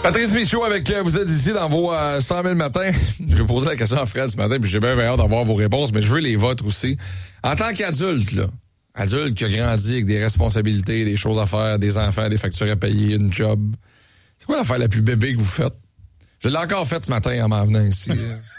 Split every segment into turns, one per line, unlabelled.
Patrice Michaud avec vous êtes ici dans vos 100 000 matins. Je vais poser la question à Fred ce matin, puis j'ai bien hâte d'avoir vos réponses, mais je veux les vôtres aussi. En tant qu'adulte, là, adulte qui a grandi avec des responsabilités, des choses à faire, des enfants, des factures à payer, une job, c'est quoi l'affaire la plus bébé que vous faites? Je l'ai encore faite ce matin en m'en venant ici.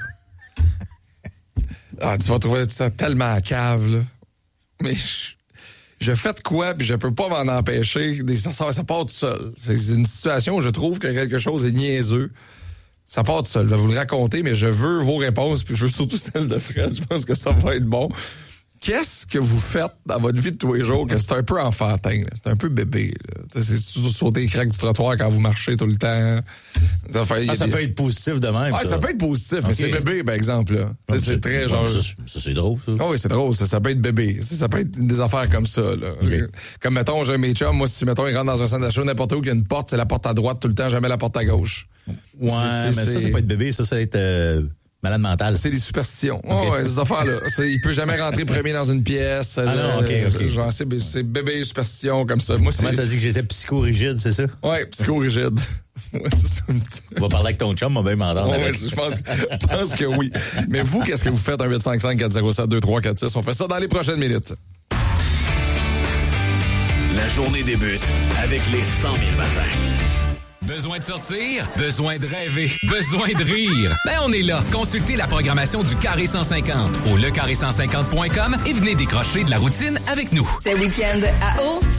Tu vas trouver ça tellement à cave, là. Mais je fais de quoi, puis je peux pas m'en empêcher. Ça part tout seul. C'est une situation où je trouve que quelque chose est niaiseux. Ça part tout seul. Je vais vous le raconter, mais je veux vos réponses, puis je veux surtout celles de Fred. Je pense que ça va être bon. Qu'est-ce que vous faites dans votre vie de tous les jours que c'est un peu enfantin, là? C'est un peu bébé, là. C'est sauter les craques du trottoir quand vous marchez tout le temps.
Ça peut être positif de même.
Ouais, ça peut être positif, mais c'est bébé, par exemple, là. C'est très genre.
Ça, c'est drôle, ça.
Oh oui, c'est drôle, ça peut être bébé. Ça peut être des affaires comme ça, là. Okay. Comme, mettons, j'ai mes chums, moi, si, mettons, ils rentrent dans un centre d'achat, n'importe où qu'il y a une porte, c'est la porte à droite tout le temps, jamais la porte à gauche.
Ouais, mais ça peut être bébé, ça va être malade mental.
C'est des superstitions.
Okay.
Oh, ouais, ces affaires-là. Il peut jamais rentrer premier dans une pièce.
Non, OK.
Genre, c'est bébé superstition comme ça. Moi,
comment t'as dit que j'étais psychorigide, c'est ça?
Ouais, psychorigide. Ouais,
on va parler avec ton chum, on va m'entendre.
Ouais, je pense que oui. Mais vous, qu'est-ce que vous faites? 1-855-407-2346. On fait ça dans les prochaines minutes.
La journée débute avec les 100 000 matins.
Besoin de sortir? Besoin de rêver? Besoin de rire? Ben on est là. Consultez la programmation du Carré 150 au lecarré150.com et venez décrocher de la routine avec nous.
Ce week-end à Eau,